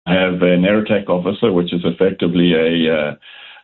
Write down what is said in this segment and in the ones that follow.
have an air attack officer, which is effectively a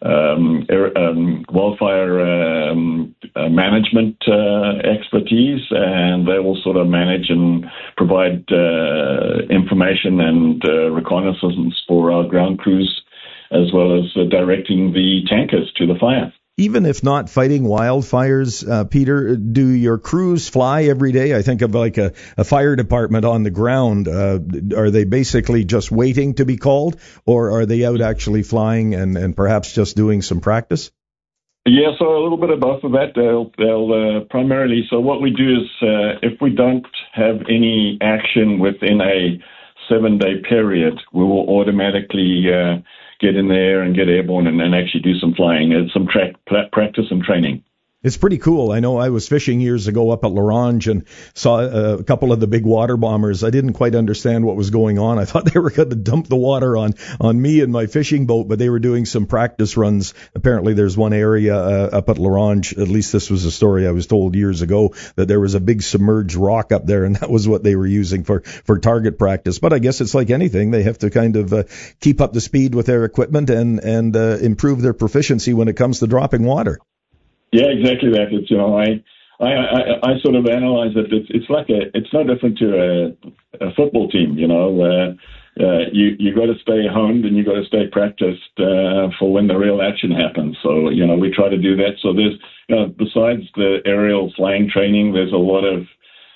wildfire management expertise, and they will sort of manage and provide information and reconnaissance for our ground crews, as well as directing the tankers to the fire. Even if not fighting wildfires, Peter, do your crews fly every day? I think of like a fire department on the ground. Are they basically just waiting to be called, or are they out actually flying and perhaps just doing some practice? Yeah, so a little bit of both of that. They'll primarily, so what we do is if we don't have any action within a 7-day period, we will automatically get in there and get airborne and actually do some flying and some practice and training. It's pretty cool. I know I was fishing years ago up at L'Orange and saw a couple of the big water bombers. I didn't quite understand what was going on. I thought they were going to dump the water on me and my fishing boat, but they were doing some practice runs. Apparently there's one area up at L'Orange, at least this was a story I was told years ago, that there was a big submerged rock up there, and that was what they were using for target practice. But I guess it's like anything. They have to kind of keep up the speed with their equipment and improve their proficiency when it comes to dropping water. Yeah, exactly that. It's, you know, I sort of analyze it. It's no different to a football team, you know, where you got to stay honed and you got to stay practiced for when the real action happens. So, you know, we try to do that. So there's, you know, besides the aerial flying training, there's a lot of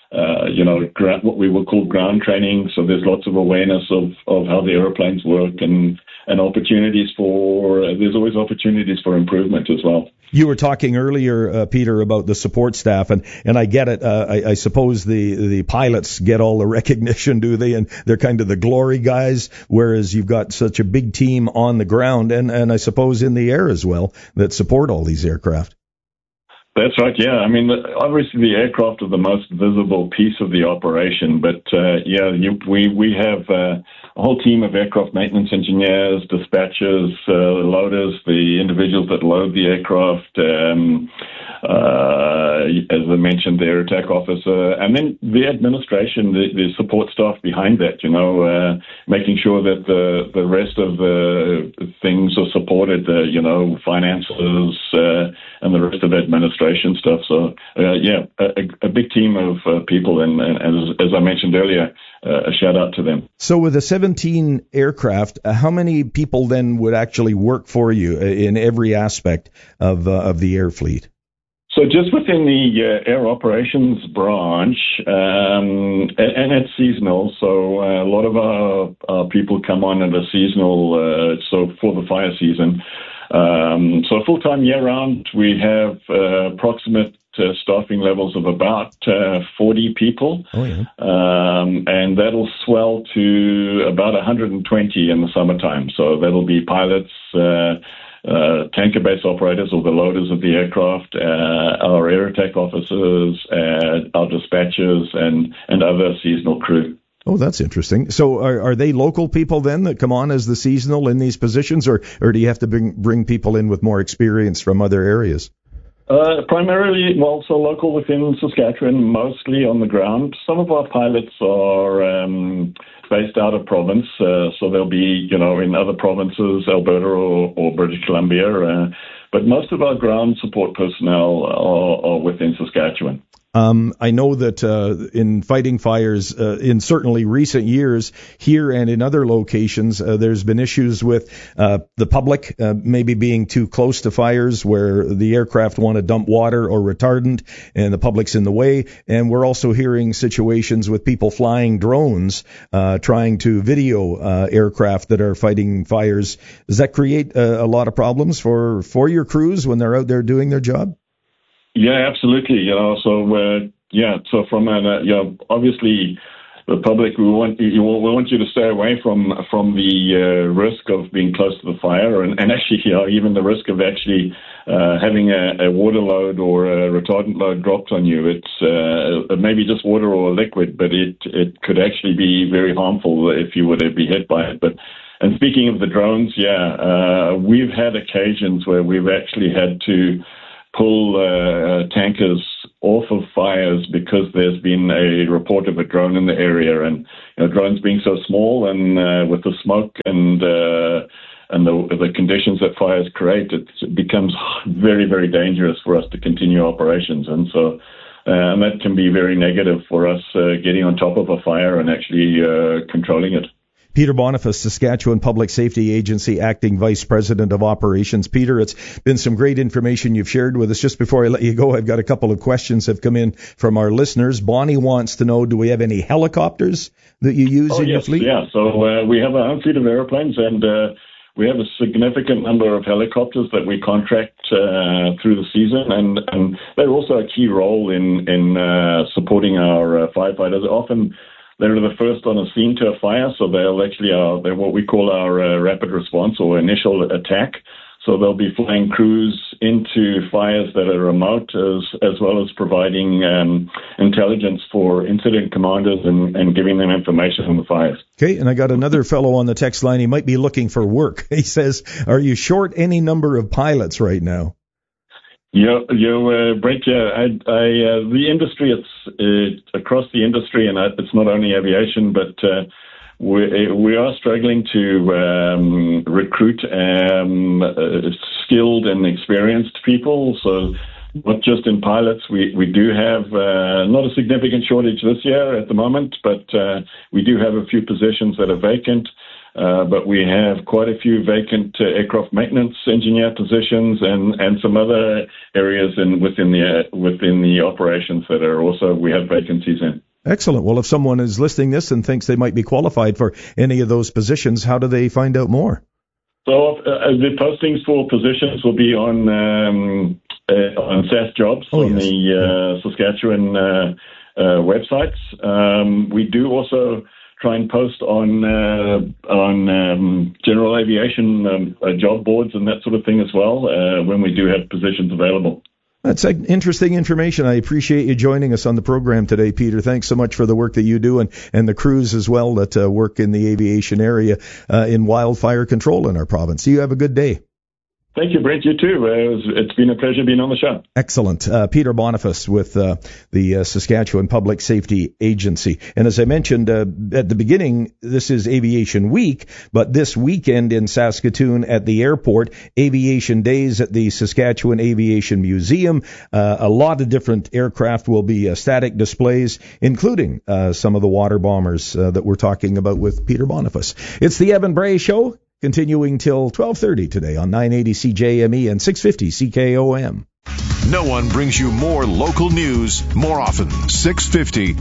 what we would call ground training. So there's lots of awareness of how the airplanes work and there's always opportunities for improvement as well. You were talking earlier, Peter, about the support staff, and I get it. I suppose the pilots get all the recognition, do they? And they're kind of the glory guys, whereas you've got such a big team on the ground and I suppose in the air as well that support all these aircraft. That's right, yeah. I mean, obviously the aircraft are the most visible piece of the operation, but we have a whole team of aircraft maintenance engineers, dispatchers, loaders, the individuals that load the aircraft, as I mentioned, the air attack officer, and then the administration, the support staff behind that, you know, making sure that the rest of the things are supported, finances and the rest of the administration stuff. So, a big team of people, and as I mentioned earlier, a shout out to them. So with the 17 aircraft, how many people then would actually work for you in every aspect of the air fleet? So just within the air operations branch, and it's seasonal, so a lot of our people come on at a seasonal, so for the fire season. So full-time year-round, we have approximate staffing levels of about 40 people. Oh, yeah. And that'll swell to about 120 in the summertime. So that'll be pilots, tanker base operators or the loaders of the aircraft, our air attack officers, our dispatchers, and other seasonal crew. Oh, that's interesting. So are they local people then that come on as the seasonal in these positions, or do you have to bring people in with more experience from other areas? Primarily, so local within Saskatchewan, mostly on the ground. Some of our pilots are based out of province, so they'll be, in other provinces, Alberta or British Columbia. But most of our ground support personnel are within Saskatchewan. I know that in fighting fires, in certainly recent years, here and in other locations, there's been issues with the public maybe being too close to fires where the aircraft want to dump water or retardant and the public's in the way. And we're also hearing situations with people flying drones trying to video aircraft that are fighting fires. Does that create a lot of problems for your crews when they're out there doing their job? Yeah, absolutely. So from obviously the public, we want you to stay away from the risk of being close to the fire, and actually, even the risk of actually having a water load or a retardant load dropped on you. It's maybe just water or liquid, but it could actually be very harmful if you were to be hit by it. And speaking of the drones, we've had occasions where we've actually had to pull tankers off of fires because there's been a report of a drone in the area, and drones being so small and with the smoke and the conditions that fires create, it becomes very, very dangerous for us to continue operations. And so and that can be very negative for us getting on top of a fire and actually controlling it. Peter Boniface, Saskatchewan Public Safety Agency Acting Vice President of Operations. Peter, it's been some great information you've shared with us. Just before I let you go, I've got a couple of questions that have come in from our listeners. Bonnie wants to know, do we have any helicopters that you use in your fleet? Yeah, so we have our own fleet of airplanes, and we have a significant number of helicopters that we contract through the season, and they're also a key role in supporting our firefighters. Often they're the first on a scene to a fire, so they're what we call our rapid response or initial attack. So they'll be flying crews into fires that are remote, as well as providing intelligence for incident commanders and giving them information on the fires. Okay, and I got another fellow on the text line. He might be looking for work. He says, are you short any number of pilots right now? Brent, the industry, it's across the industry, and it's not only aviation, but we are struggling to recruit skilled and experienced people. So not just in pilots, we do have not a significant shortage this year at the moment, but we do have a few positions that are vacant. But we have quite a few vacant aircraft maintenance engineer positions and some other areas within the operations that are also we have vacancies in. Excellent. Well, if someone is listening this and thinks they might be qualified for any of those positions, how do they find out more? So the postings for positions will be on SAS Jobs on the Saskatchewan websites. We do also try and post on general aviation job boards and that sort of thing as well when we do have positions available. That's interesting information. I appreciate you joining us on the program today, Peter. Thanks so much for the work that you do and the crews as well that work in the aviation area in wildfire control in our province. You have a good day. Thank you, Brent. You too. It's been a pleasure being on the show. Excellent. Peter Boniface with the Saskatchewan Public Safety Agency. And as I mentioned at the beginning, this is Aviation Week, but this weekend in Saskatoon at the airport, Aviation Days at the Saskatchewan Aviation Museum. A lot of different aircraft will be static displays, including some of the water bombers that we're talking about with Peter Boniface. It's the Evan Bray Show. Continuing till 12:30 today on 980 CJME and 650 CKOM. No one brings you more local news more often. 650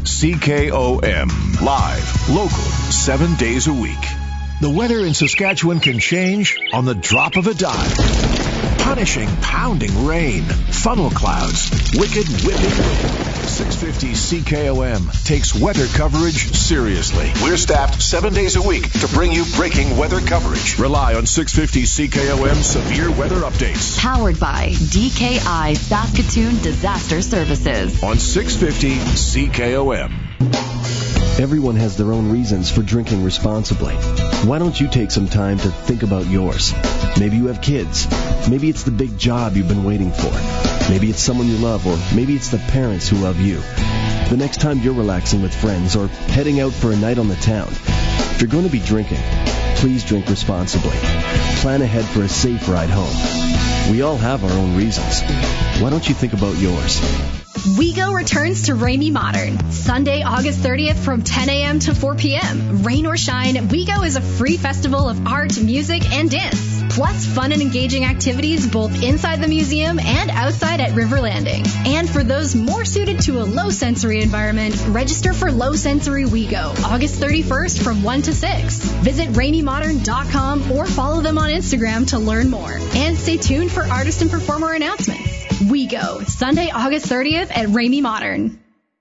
CKOM. Live, local, 7 days a week. The weather in Saskatchewan can change on the drop of a dime. Punishing, pounding rain, funnel clouds, wicked whipping wind. 650 CKOM takes weather coverage seriously. We're staffed 7 days a week to bring you breaking weather coverage. Rely on 650 CKOM severe weather updates. Powered by DKI Saskatoon Disaster Services. On 650 CKOM. Everyone has their own reasons for drinking responsibly. Why don't you take some time to think about yours? Maybe you have kids. Maybe it's the big job you've been waiting for. Maybe it's someone you love, or maybe it's the parents who love you. The next time you're relaxing with friends or heading out for a night on the town, if you're going to be drinking, please drink responsibly. Plan ahead for a safe ride home. We all have our own reasons. Why don't you think about yours? WeGo returns to Ramey Modern, Sunday, August 30th from 10 a.m. to 4 p.m. Rain or shine, WeGo is a free festival of art, music, and dance. Plus fun and engaging activities both inside the museum and outside at River Landing. And for those more suited to a low-sensory environment, register for Low Sensory WeGo, August 31st from 1 to 6. Visit RameyModern.com or follow them on Instagram to learn more. And stay tuned for artist and performer announcements. WeGo, Sunday, August 30th at Ramey Modern.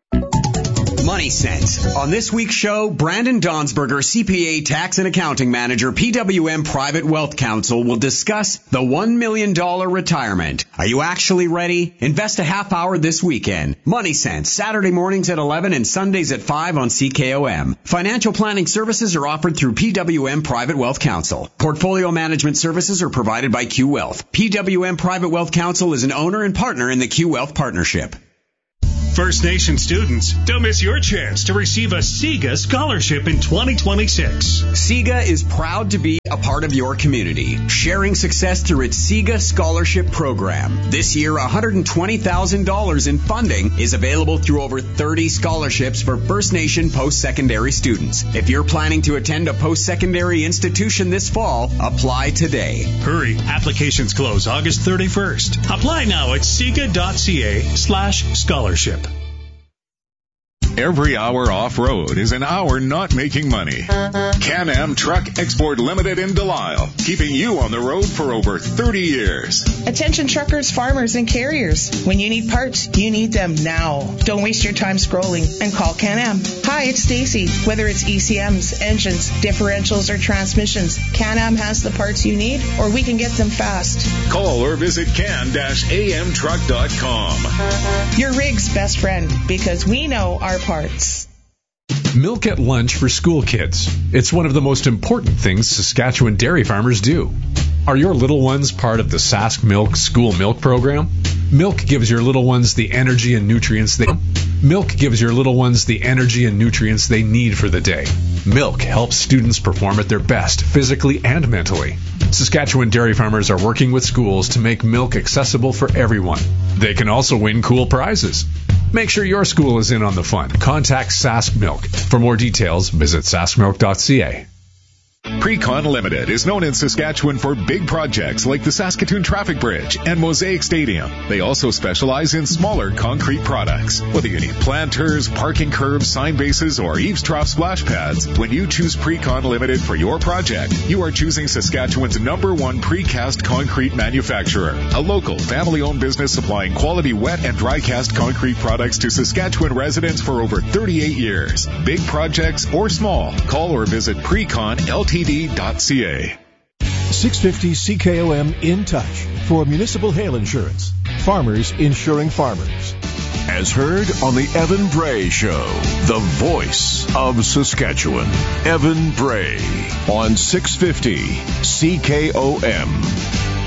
Money Sense. On this week's show, Brandon Donsberger, CPA Tax and Accounting Manager, PWM Private Wealth Counsel, will discuss the $1 million retirement. Are you actually ready? Invest a half hour this weekend. Money Sense, Saturday mornings at 11 and Sundays at 5 on CKOM. Financial planning services are offered through PWM Private Wealth Counsel. Portfolio management services are provided by Q Wealth. PWM Private Wealth Counsel is an owner and partner in the Q Wealth Partnership. First Nation students, don't miss your chance to receive a SIGA scholarship in 2026. SIGA is proud to be a part of your community, sharing success through its SIGA Scholarship Program. This year, $120,000 in funding is available through over 30 scholarships for First Nation post-secondary students. If you're planning to attend a post-secondary institution this fall, apply today. Hurry, applications close August 31st. Apply now at siga.ca/scholarship. Every hour off-road is an hour not making money. Can-Am Truck Export Limited in Delisle, keeping you on the road for over 30 years. Attention truckers, farmers, and carriers. When you need parts, you need them now. Don't waste your time scrolling and call Can-Am. Hi, it's Stacy. Whether it's ECMs, engines, differentials, or transmissions, Can-Am has the parts you need, or we can get them fast. Call or visit can-amtruck.com. Your rig's best friend, because we know our parts. Milk at lunch for school kids. It's one of the most important things Saskatchewan dairy farmers do. Are your little ones part of the Sask Milk School Milk Program? Milk gives your little ones the energy and nutrients they need for the day. Milk helps students perform at their best physically and mentally. Saskatchewan dairy farmers are working with schools to make milk accessible for everyone. They can also win cool prizes. Make sure your school is in on the fun. Contact Sask Milk. For more details, visit saskmilk.ca. Precon Limited is known in Saskatchewan for big projects like the Saskatoon Traffic Bridge and Mosaic Stadium. They also specialize in smaller concrete products. Whether you need planters, parking curbs, sign bases, or eaves trough splash pads, when you choose Precon Limited for your project, you are choosing Saskatchewan's #1 precast concrete manufacturer. A local, family-owned business supplying quality wet and dry cast concrete products to Saskatchewan residents for over 38 years. Big projects or small, call or visit preconltd.ca. 650 CKOM In Touch for municipal hail insurance. Farmers insuring farmers. As heard on the Evan Bray Show, the voice of Saskatchewan. Evan Bray on 650 CKOM.